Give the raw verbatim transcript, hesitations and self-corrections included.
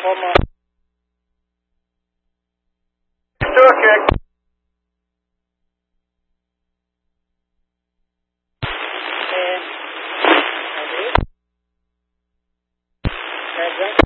One more. Door kick. And, I do. Heads up.